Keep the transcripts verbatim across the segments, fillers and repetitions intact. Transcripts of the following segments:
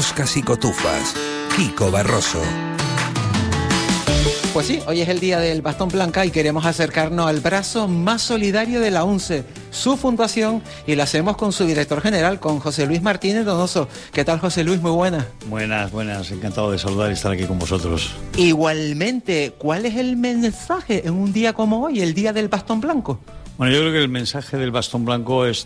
roscas y cotufas. Kiko Barroso. Pues sí, hoy es el día del bastón blanca y queremos acercarnos al brazo más solidario de la ONCE, su fundación, y lo hacemos con su director general, con José Luis Martínez Donoso. ¿Qué tal, José Luis? Muy buenas. Buenas, buenas. Encantado de saludar y estar aquí con vosotros. Igualmente, ¿cuál es el mensaje en un día como hoy, el día del bastón blanco? Bueno, yo creo que el mensaje del bastón blanco es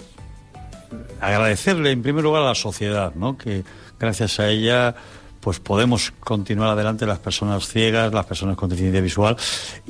agradecerle en primer lugar a la sociedad, ¿no? Que gracias a ella pues podemos continuar adelante las personas ciegas, las personas con deficiencia visual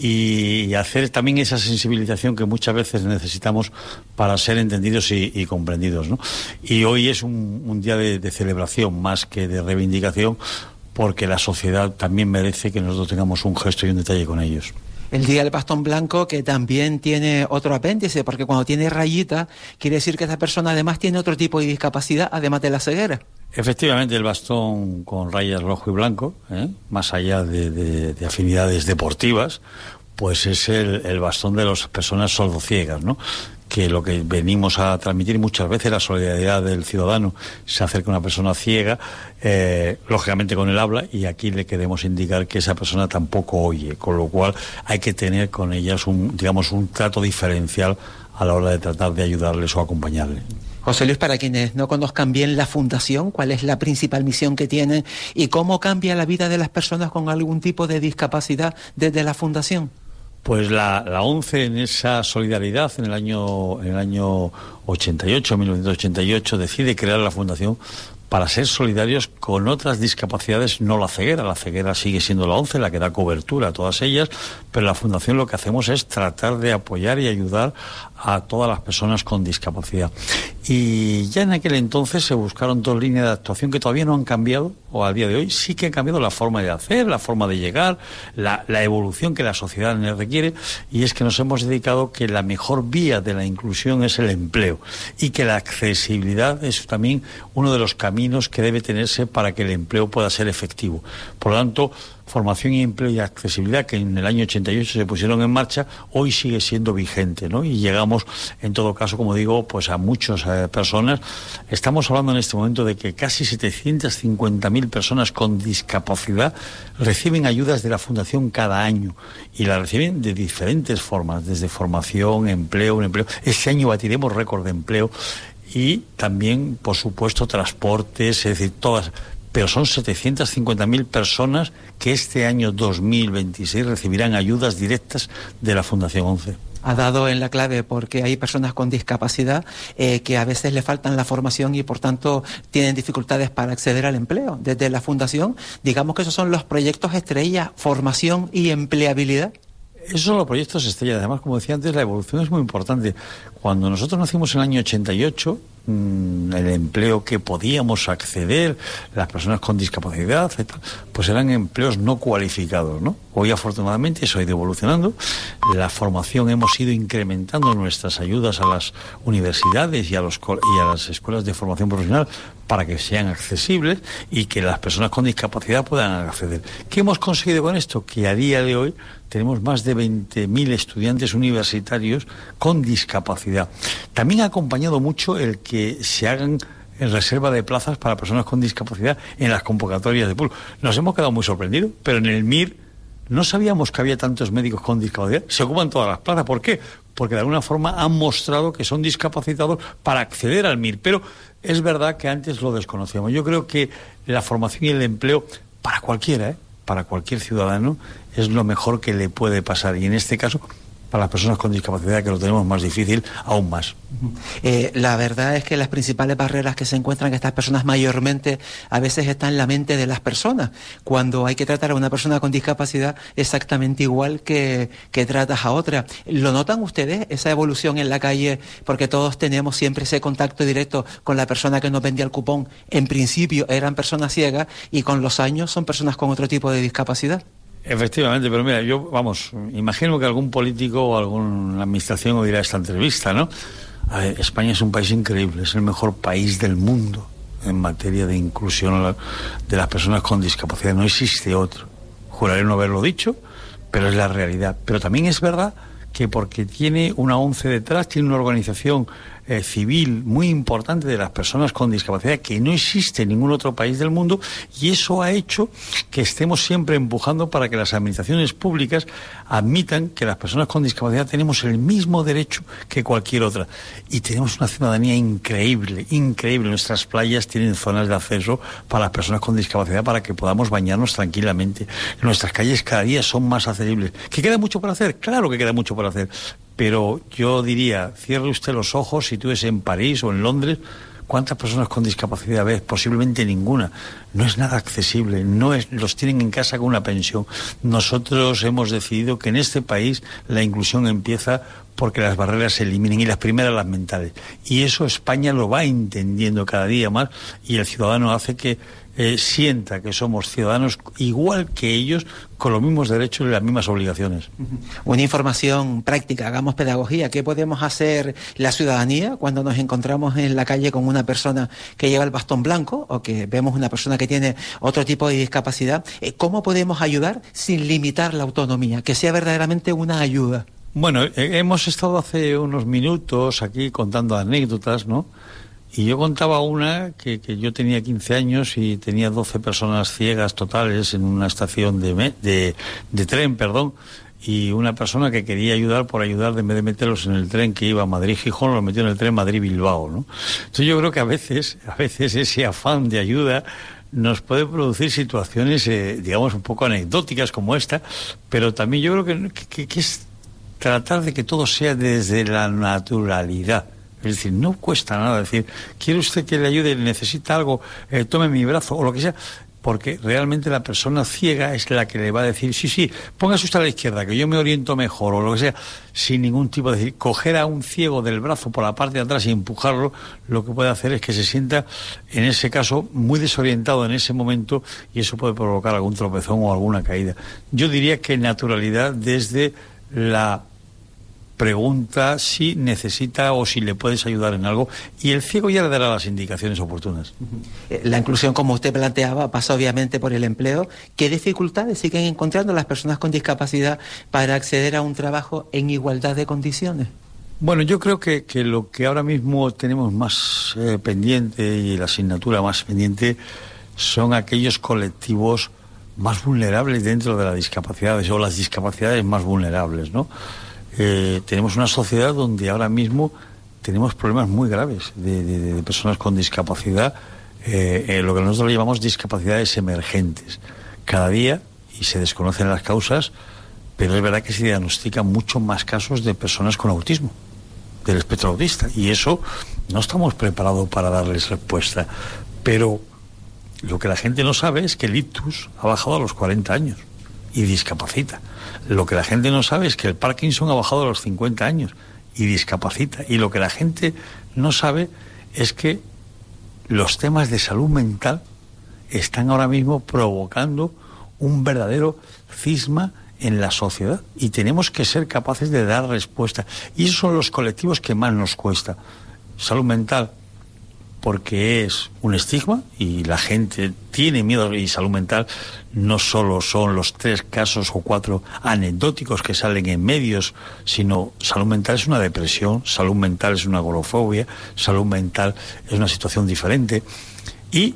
y hacer también esa sensibilización que muchas veces necesitamos para ser entendidos y, y comprendidos, ¿no? Y hoy es un, un día de, de celebración más que de reivindicación, porque la sociedad también merece que nosotros tengamos un gesto y un detalle con ellos. El día del bastón blanco, que también tiene otro apéndice, porque cuando tiene rayita quiere decir que esa persona además tiene otro tipo de discapacidad, además de la ceguera. Efectivamente, el bastón con rayas rojo y blanco, ¿eh? más allá de, de, de afinidades deportivas, pues es el, el bastón de las personas sordociegas, ¿no? Que lo que venimos a transmitir muchas veces, la solidaridad del ciudadano, se acerca a una persona ciega, eh, lógicamente con el habla, y aquí le queremos indicar que esa persona tampoco oye, con lo cual hay que tener con ellas un, digamos, un trato diferencial a la hora de tratar de ayudarles o acompañarles. José Luis, para quienes no conozcan bien la fundación, ¿cuál es la principal misión que tienen y cómo cambia la vida de las personas con algún tipo de discapacidad desde la fundación? Pues la, la ONCE, en esa solidaridad, en el año en el año ochenta y ocho, mil novecientos ochenta y ocho, decide crear la fundación para ser solidarios con otras discapacidades, no la ceguera. La ceguera sigue siendo la ONCE la que da cobertura a todas ellas, pero la fundación lo que hacemos es tratar de apoyar y ayudar a todas las personas con discapacidad. Y ya en aquel entonces se buscaron dos líneas de actuación que todavía no han cambiado, o al día de hoy sí que han cambiado la forma de hacer, la forma de llegar, la, la evolución que la sociedad requiere, y es que nos hemos dedicado que la mejor vía de la inclusión es el empleo, y que la accesibilidad es también uno de los caminos que debe tenerse para que el empleo pueda ser efectivo. Por lo tanto, formación y empleo y accesibilidad, que en el año ochenta y ocho se pusieron en marcha, hoy sigue siendo vigente, ¿no? Y llegamos, en todo caso, como digo, pues a muchas eh, personas. Estamos hablando en este momento de que casi setecientas cincuenta mil personas con discapacidad reciben ayudas de la Fundación cada año, y la reciben de diferentes formas, desde formación, empleo, un empleo. Este año batiremos récord de empleo y también, por supuesto, transportes, es decir, todas. Pero son setecientas cincuenta mil personas que este año dos mil veintiséis recibirán ayudas directas de la Fundación ONCE. Ha dado en la clave, porque hay personas con discapacidad eh, que a veces le faltan la formación y por tanto tienen dificultades para acceder al empleo. Desde la Fundación, digamos que esos son los proyectos estrella, formación y empleabilidad. Esos son los proyectos estrella. Además, como decía antes, la evolución es muy importante. Cuando nosotros nacimos en el año ochenta y ocho, mmm, el empleo que podíamos acceder, las personas con discapacidad, etcétera, pues eran empleos no cualificados, ¿no? Hoy, afortunadamente, eso ha ido evolucionando. La formación, hemos ido incrementando nuestras ayudas a las universidades y a, los, y a las escuelas de formación profesional para que sean accesibles y que las personas con discapacidad puedan acceder. ¿Qué hemos conseguido con esto? Que a día de hoy tenemos más de veinte mil estudiantes universitarios con discapacidad. También ha acompañado mucho el que se hagan en reserva de plazas para personas con discapacidad en las convocatorias de P U L. Nos hemos quedado muy sorprendidos, pero en el M I R no sabíamos que había tantos médicos con discapacidad. Se ocupan todas las plazas. ¿Por qué? Porque de alguna forma han mostrado que son discapacitados para acceder al M I R. Pero es verdad que antes lo desconocíamos. Yo creo que la formación y el empleo, para cualquiera, ¿eh? para cualquier ciudadano, es lo mejor que le puede pasar. Y en este caso, para las personas con discapacidad, que lo tenemos más difícil, aún más. Eh, la verdad es que las principales barreras que se encuentran estas personas mayormente a veces están en la mente de las personas, cuando hay que tratar a una persona con discapacidad exactamente igual que, que tratas a otra. ¿Lo notan ustedes, esa evolución en la calle? Porque todos tenemos siempre ese contacto directo con la persona que nos vendía el cupón. En principio eran personas ciegas y con los años son personas con otro tipo de discapacidad. Efectivamente, pero mira, yo, vamos, imagino que algún político o alguna administración oirá esta entrevista, ¿no? A ver, España es un país increíble, es el mejor país del mundo en materia de inclusión de las personas con discapacidad. No existe otro. Juraré no haberlo dicho, pero es la realidad. Pero también es verdad que porque tiene una ONCE detrás, tiene una organización eh, civil muy importante de las personas con discapacidad que no existe en ningún otro país del mundo, y eso ha hecho que estemos siempre empujando para que las administraciones públicas admitan que las personas con discapacidad tenemos el mismo derecho que cualquier otra. Y tenemos una ciudadanía increíble, increíble. Nuestras playas tienen zonas de acceso para las personas con discapacidad para que podamos bañarnos tranquilamente. Nuestras calles cada día son más accesibles. ¿Que queda mucho por hacer? Claro que queda mucho por hacer. Pero yo diría, cierre usted los ojos si tú es en París o en Londres. ¿Cuántas personas con discapacidad ves? Posiblemente ninguna. No es nada accesible, no es, los tienen en casa con una pensión. Nosotros hemos decidido que en este país la inclusión empieza porque las barreras se eliminen, y las primeras las mentales. Y eso España lo va entendiendo cada día más, y el ciudadano hace que eh, sienta que somos ciudadanos igual que ellos, con los mismos derechos y las mismas obligaciones. Una información práctica, hagamos pedagogía. ¿Qué podemos hacer la ciudadanía cuando nos encontramos en la calle con una persona que lleva el bastón blanco o que vemos una persona que tiene otro tipo de discapacidad? ¿Cómo podemos ayudar sin limitar la autonomía? Que sea verdaderamente una ayuda. Bueno, eh, hemos estado hace unos minutos aquí contando anécdotas, ¿no? Y yo contaba una que, que yo tenía quince años y tenía doce personas ciegas totales en una estación de, me, de, de tren, perdón, y una persona que quería ayudar por ayudar, en vez de meterlos en el tren que iba a Madrid-Gijón, los metió en el tren Madrid-Bilbao, ¿no? Entonces yo creo que a veces, a veces ese afán de ayuda nos puede producir situaciones, eh, digamos, un poco anecdóticas como esta, pero también yo creo que, que, que es tratar de que todo sea desde la naturalidad. Es decir, no cuesta nada decir, ¿quiere usted que le ayude? ¿Necesita algo? Eh, tome mi brazo, o lo que sea. Porque realmente la persona ciega es la que le va a decir, sí, sí, póngase usted a la izquierda, que yo me oriento mejor, o lo que sea, sin ningún tipo de decir. Coger a un ciego del brazo por la parte de atrás y empujarlo, lo que puede hacer es que se sienta, en ese caso, muy desorientado en ese momento, y eso puede provocar algún tropezón o alguna caída. Yo diría que naturalidad desde la pregunta si necesita o si le puedes ayudar en algo, y el ciego ya le dará las indicaciones oportunas. La inclusión, como usted planteaba, pasa obviamente por el empleo. ¿Qué dificultades siguen encontrando las personas con discapacidad para acceder a un trabajo en igualdad de condiciones? Bueno, yo creo que, que lo que ahora mismo tenemos más eh, pendiente, y la asignatura más pendiente, son aquellos colectivos más vulnerables dentro de las discapacidades, o las discapacidades más vulnerables, ¿no? Eh, tenemos una sociedad donde ahora mismo tenemos problemas muy graves de, de, de personas con discapacidad, eh, eh, lo que nosotros llamamos discapacidades emergentes. Cada día, y se desconocen las causas, pero es verdad que se diagnostican mucho más casos de personas con autismo, del espectro autista, y eso no estamos preparados para darles respuesta. Pero lo que la gente no sabe es que el ictus ha bajado a los cuarenta años y discapacita. Lo que la gente no sabe es que el Parkinson ha bajado a los cincuenta años y discapacita. Y lo que la gente no sabe es que los temas de salud mental están ahora mismo provocando un verdadero cisma en la sociedad, y tenemos que ser capaces de dar respuesta. Y esos son los colectivos que más nos cuesta. Salud mental, porque es un estigma y la gente tiene miedo, y salud mental no solo son los tres casos o cuatro anecdóticos que salen en medios, sino salud mental es una depresión, salud mental es una agorafobia, salud mental es una situación diferente. Y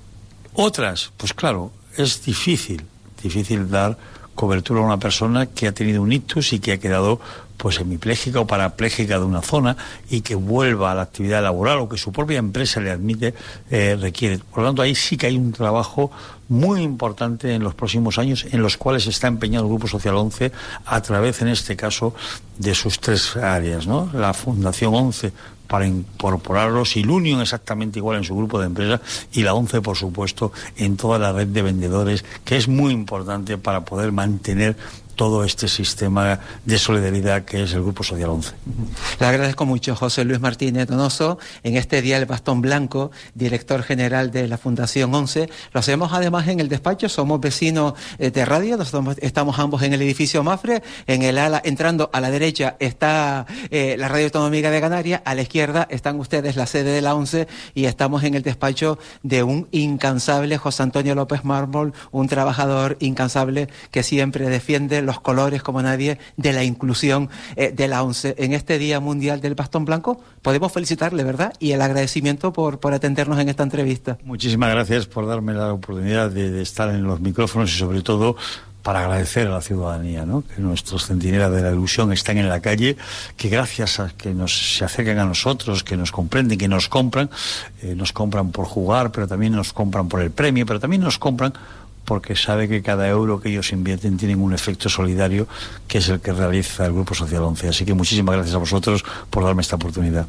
otras, pues claro, es difícil, difícil dar cobertura a una persona que ha tenido un ictus y que ha quedado pues hemipléjica o parapléjica de una zona, y que vuelva a la actividad laboral, o que su propia empresa le admite, eh, requiere. Por lo tanto, ahí sí que hay un trabajo muy importante en los próximos años, en los cuales está empeñado el Grupo Social once a través, en este caso, de sus tres áreas, ¿no? La Fundación once para incorporarlos, y la Unión exactamente igual en su grupo de empresas, y la ONCE, por supuesto, en toda la red de vendedores, que es muy importante para poder mantener todo este sistema de solidaridad que es el Grupo Social once. Le agradezco mucho, José Luis Martínez Donoso, en este día el bastón blanco, director general de la Fundación once. Lo hacemos además en el despacho, somos vecinos de radio, nosotros estamos ambos en el edificio Mafre. En el ala, entrando a la derecha, está eh, la Radio Autonómica de Canarias, a la izquierda están ustedes, la sede de la ONCE, y estamos en el despacho de un incansable José Antonio López Mármol, un trabajador incansable que siempre defiende los colores como nadie de la inclusión eh, de la ONCE en este Día Mundial del Bastón Blanco. Podemos felicitarle, ¿verdad? Y el agradecimiento por, por atendernos en esta entrevista. Muchísimas gracias por darme la oportunidad de, de estar en los micrófonos y sobre todo para agradecer a la ciudadanía, ¿no? Que nuestros centinelas de la ilusión están en la calle, que gracias a que nos se acercan a nosotros, que nos comprenden, que nos compran, eh, nos compran por jugar, pero también nos compran por el premio, pero también nos compran porque sabe que cada euro que ellos invierten tiene un efecto solidario, que es el que realiza el Grupo Social once. Así que muchísimas gracias a vosotros por darme esta oportunidad.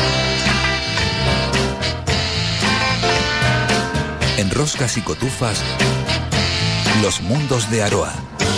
En Roscas y Cotufas, los mundos de Aroa.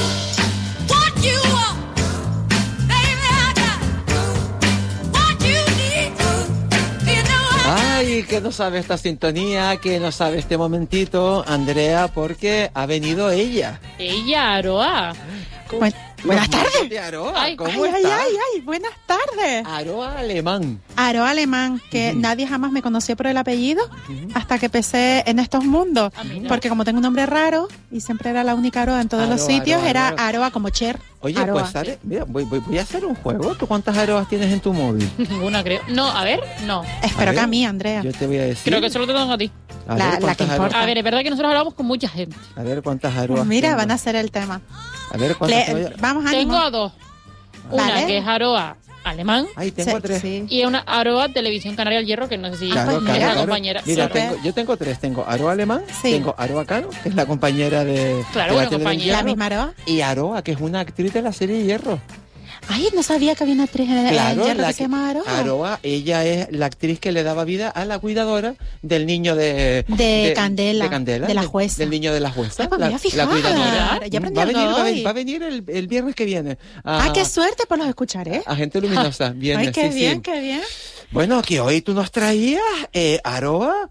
Ay, que no sabe esta sintonía, que no sabe este momentito, Andrea, porque ha venido ella. Ella, Aroa. Buen, buenas tardes. De Aroa, Ay, ¿cómo Ay, ay, estás? ay, ay, buenas tardes. Aroa Alemán. Aroa Alemán, que Ujú. nadie jamás me conoció por el apellido hasta que empecé en estos mundos. Ah, mira. Porque como tengo un nombre raro y siempre era la única Aroa en todos Aroa, los sitios, Aroa, era Aroa. Aroa como Cher. Oye, Aroa. pues sale, mira, voy, voy, voy a hacer un juego. ¿Tú cuántas Aroas tienes en tu móvil? Ninguna, creo. No, a ver, no. Espero A que a ver, mí, Andrea. Yo te voy a decir. Creo que solo te tengo a ti. A la- ver, la que ¿cuántas importa. Aroas- A ver, es verdad que nosotros hablamos con mucha gente. A ver cuántas Aroas. Pues mira, tengo. van a ser el tema. A ver cuántas. Le- te voy a- vamos a Tengo a dos. Una Vale. que es Aroa Alemán Ay, tengo Sí, tres. sí. y una Aroa Televisión Canaria El Hierro, que no sé si Claro, pues es claro, mira, la claro. compañera. Mira, Súper. tengo, yo tengo tres. Tengo Aroa Alemán, Sí. tengo Aroa Cano, que es la compañera de, Claro, de bueno, tele del compañera. La Hierro, misma Aroa. y Aroa, que es una actriz de la serie Hierro. Ay, no sabía que había una actriz en el, en el Claro, Hierro la que se que- llama Aroa. Aroa, ella es la actriz que le daba vida a la cuidadora del niño de... De Candela, de, Candela, de la de- jueza. Del niño de la jueza. Ah, pues me la, voy a fijar. la cuidadora. Ya aprendí va a algo venir, va a venir, hoy. va a venir el, el viernes que viene. Ah, a- qué suerte, pues los escucharé. Agente Luminosa, viene, Ay, qué sí, bien, sí. qué bien. Bueno, que hoy tú nos traías eh, Aroa.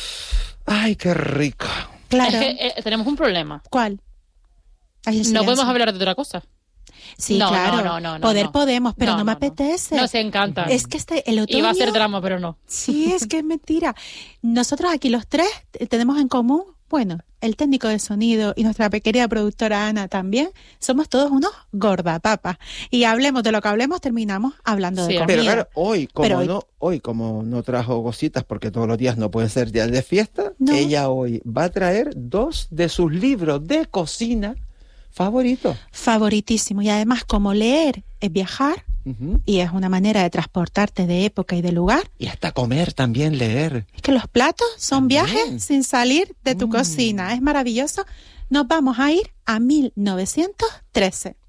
Ay, qué rico. Claro. Es que eh, tenemos un problema. ¿Cuál? Ay, el No silencio. podemos hablar de otra cosa. Sí, No, claro. no, no, no, no, Poder no. podemos, pero no, No, me no, no. apetece. Nos encanta. Es que este, el otoño... Iba a ser drama, pero no. Sí, es que es mentira. Nosotros aquí los tres eh, tenemos en común, bueno, el técnico de sonido y nuestra pequeña productora Ana también, somos todos unos gordapapas. Y hablemos de lo que hablemos, terminamos hablando Sí, de comida. Pero claro, hoy como Pero hoy- no, hoy como no trajo cositas porque todos los días no pueden ser días de fiesta, No. ella hoy va a traer dos de sus libros de cocina favoritos. Favoritísimo. Y además, como leer es viajar Ujú. y es una manera de transportarte de época y de lugar, Y hasta comer también, leer. es que los platos son También. viajes sin salir de tu Mm. cocina. Es maravilloso. Nos vamos a ir a mil novecientos trece.